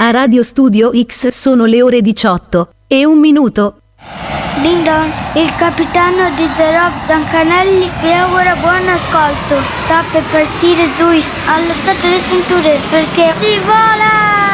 A Radio Studio X sono le ore 18:01. Ding dong, il capitano di The Rob Zancanelli vi augura buon ascolto. Sta per partire Juice, allo stato le cinture perché si vola!